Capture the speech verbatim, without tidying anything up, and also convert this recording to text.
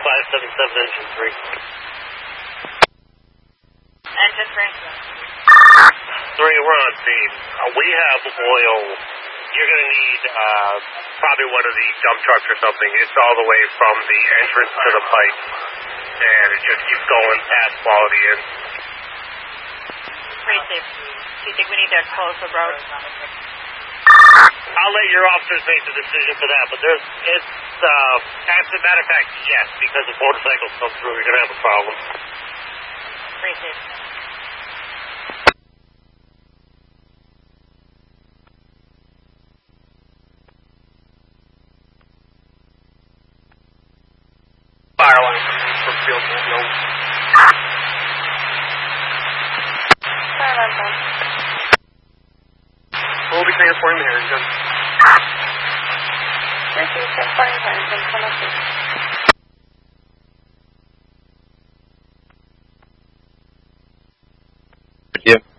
five seven seven, engine three. Engine three. Three, we're on scene. Uh, we have oil. You're going to need uh, probably one of the dump trucks or something. It's all the way from the entrance to the pipe. And it just keeps going past quality in. Receive. Do you think we need to close the road? I'll let your officers make the decision for that, but there's, it's, uh, as a matter of fact, yes, because if motorcycles come through, you're going to have a problem. Receive. Fire line for field no. Fire line phone. We'll be transporting the Harrington. Receive, transporting Harrington, come on, please. Thank you.